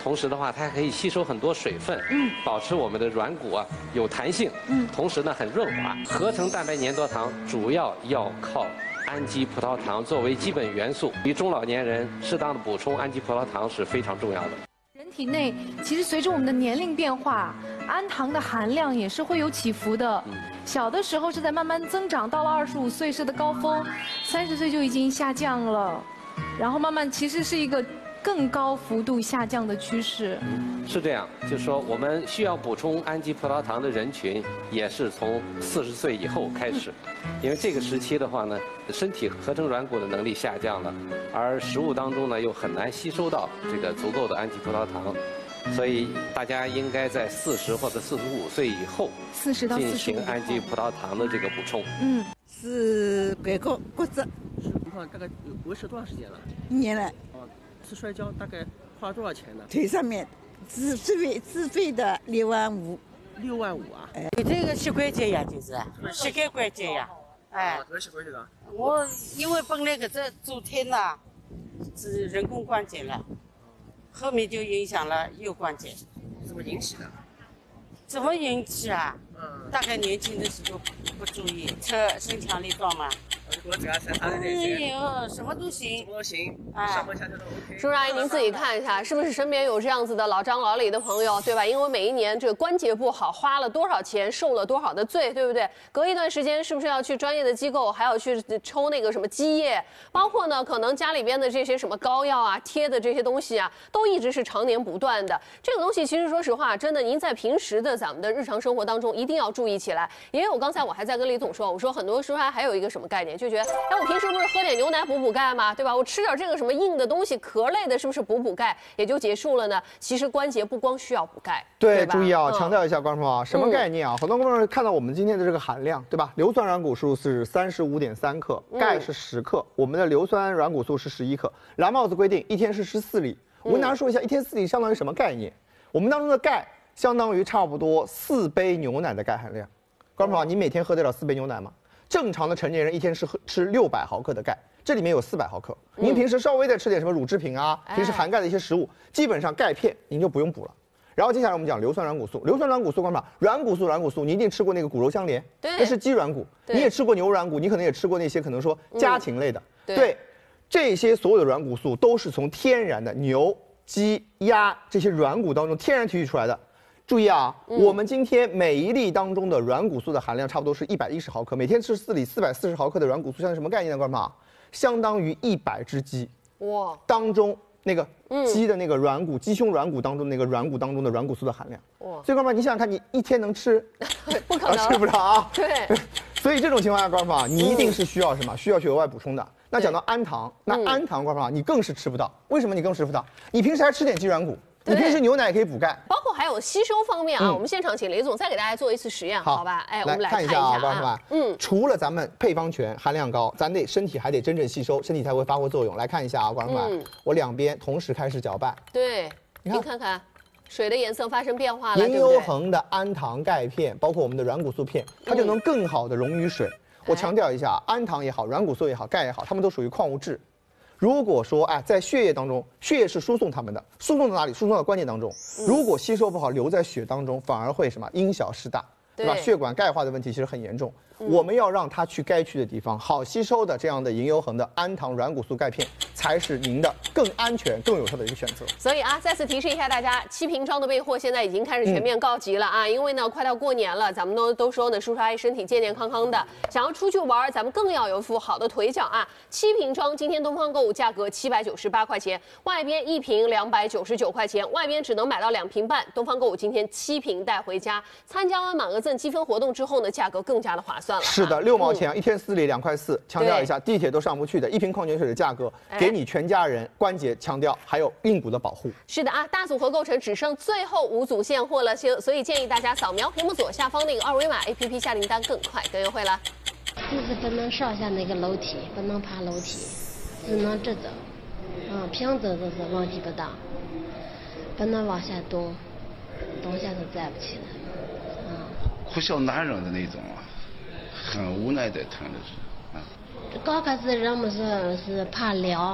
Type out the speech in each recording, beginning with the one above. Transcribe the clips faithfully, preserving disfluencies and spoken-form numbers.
同时的话，它还可以吸收很多水分，嗯，保持我们的软骨啊有弹性，嗯，同时呢很润滑。合成蛋白粘多糖主要要靠氨基葡萄糖作为基本元素，对中老年人适当的补充氨基葡萄糖是非常重要的。 人体内其实随着我们的年龄变化，氨糖的含量也是会有起伏的。小的时候是在慢慢增长，到了二十五岁是的高峰，三十岁就已经下降了，然后慢慢其实是一个更高幅度下降的趋势。 是这样，就是说我们需要补充氨基葡萄糖的人群，也是从四十岁以后开始，因为这个时期的话呢，身体合成软骨的能力下降了，而食物当中呢又很难吸收到这个足够的氨基葡萄糖。所以大家应该在四十或者四十五岁以后， 四十到四十进行氨基葡萄糖的这个补充。 嗯， 是拐骨骨折， 是你看大概维持多长时间了？ 一年了。 哦，次摔跤大概花了多少钱呢？ 腿上面自自费自费的六万五。 六万五啊？ 哎，这个膝关节呀，就是膝盖关节呀。哎， 怎么膝关节的？ 我因为本来个这昨天呐，是人工关节了。后面就影响了右关节。 怎么引起的？ 怎么引起啊？ 嗯， 大概年轻的时候不注意，吃身强力壮嘛。 我只要吃他的那哎些， 呦，什么都行， 什么都行， 哎上班下课都 OK。 叔叔阿姨，您自己看一下，是不是身边有这样子的老张老李的朋友，对吧？因为每一年这个关节不好，花了多少钱，受了多少的罪，对不对？隔一段时间是不是要去专业的机构，还要去抽那个什么积液？包括呢，可能家里边的这些什么膏药啊、贴的这些东西啊，都一直是常年不断的。这个东西其实说实话，真的，您在平时的咱们的日常生活当中一定要注意起来。因为我刚才我还在跟李总说，我说很多时候还还有一个什么概念，就觉得，哎，我平时不是喝点牛奶补补钙吗？对吧？我吃点这个什么硬的东西、壳类的，是不是补补钙也就结束了呢？其实关节不光需要补钙， 对， 对吧注意啊， 嗯强调一下，观众朋友啊，什么概念啊？很多观众看到我们今天的这个含量，对吧？硫酸软骨素是三十五点三克，钙是十克，我们的硫酸软骨素是十一克。蓝帽子规定一天是十四粒。我跟大家说一下，一天四粒相当于什么概念？我们当中的钙相当于差不多四杯牛奶的钙含量。观众朋友，你每天喝得了四杯牛奶吗？正常的成年人一天是喝吃六百毫克的钙，这里面有四百毫克。您平时稍微再吃点什么乳制品啊，平时含钙的一些食物，基本上钙片您就不用补了。然后接下来我们讲硫酸软骨素，硫酸软骨素干嘛？软骨素，软骨素，你一定吃过那个骨肉相连， 对那是鸡软骨， 对你也吃过牛软骨，你可能也吃过那些可能说家禽类的， 对对，这些所有的软骨素都是从天然的牛、鸡、鸭这些软骨当中天然提取出来的。注意啊， 嗯我们今天每一粒当中的软骨素的含量差不多是一百一十毫克，每天吃四粒，四百四十毫克的软骨素，相当于什么概念呢？观众朋友，相当于一百只鸡哇， 当中那个嗯鸡的那个软骨，鸡胸软骨当中那个软骨当中的软骨素的含量。 哇， 所以，观众朋友，你想想看，你一天能吃？ 不可能啊吃不了啊。 对， 所以这种情况下，观众朋友，你一定是需要什么？需要去额外补充的。那讲到氨糖，那嗯氨糖，观众朋友，你更是吃不到。为什么你更吃不到？你平时还吃点鸡软骨， 对你平时牛奶也可以补钙。 包括还有吸收方面啊， 嗯我们现场请雷总再给大家做一次实验，好吧？哎，我们来看一下一下啊，观众朋友啊，嗯， 除了咱们配方全含量高，咱得身体还得真正吸收，身体才会发挥作用。来看一下啊，观众朋友嗯， 我两边同时开始搅拌， 对， 你看您看看，水的颜色发生变化了， 银优对不对？ 恒的氨糖钙片，包括我们的软骨素片，它就能更好的溶于水。我强调一下，氨糖也好，软骨素也好，钙也好，它们都属于矿物质。如果说哎，在血液当中，血液是输送它们的，输送到哪里？输送到关节当中。如果吸收不好，留在血当中，反而会什么因小失大，对吧？ 对血管钙化的问题其实很严重。我们要让它去该去的地方，好吸收的这样的银优恒的氨糖软骨素钙片，才是您的更安全、更有效的一个选择。 所以啊，再次提示一下大家，七瓶装的备货现在已经开始全面告急了啊！因为呢，快到过年了，咱们都都说呢，叔叔阿姨身体健健康康的，想要出去玩，咱们更要有一副好的腿脚啊！七瓶装，今天东方购物价格七百九十八块钱，外边一瓶两百九十九块钱，外边只能买到两瓶半。东方购物今天七瓶带回家，参加完满额赠积分活动之后呢，价格更加的划算了、啊。 是的，六毛钱、嗯、一天四粒，两块四。强调一下，地铁都上不去的一瓶矿泉水的价格，给你全家人关节强调还有硬骨的保护。 是的啊，大组合购成只剩最后五组现货了，所以建议大家扫描屏幕左下方那个二维码 A P P 下订单更快更优惠了。 就是不能上下那个楼梯，不能爬楼梯，只能直走。嗯，平走就是问题不大，不能往下动，动下都站不起来。嗯， 哭笑难忍的那种啊，很无奈的疼的是啊。 刚开始人们说是怕凉，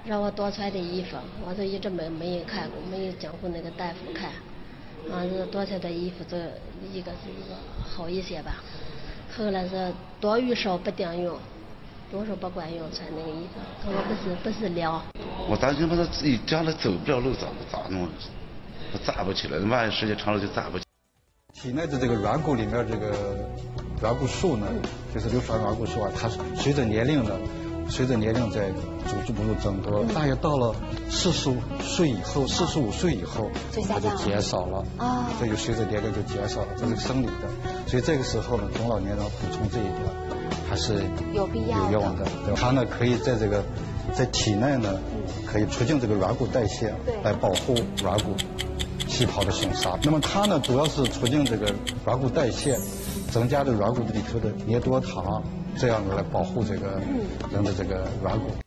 让我多穿点衣服，我就一直没没有看过，没有讲过那个大夫看，啊，这多穿点衣服，这一个是一个好一些吧。后来是多与少不顶用，多少不管用，穿那个衣服，可能不是不是凉。 我担心把他自己将来走不了路咋咋弄？我站不起来，万一时间长了就站不起来。 体内的这个软骨里面这个软骨素呢，就是硫酸软骨素啊，它随着年龄呢，随着年龄在逐逐步的增多，大约到了四十五岁以后，四十五岁以后，它就减少了啊，这就随着年龄就减少了，这是生理的。所以这个时候呢，中老年人补充这一点还是有必要有用的。它呢可以在这个在体内呢，可以促进这个软骨代谢，来保护软骨细胞的损伤。那么它呢，主要是促进这个软骨代谢，增加的软骨里头的黏多糖，这样来保护这个人的这个软骨。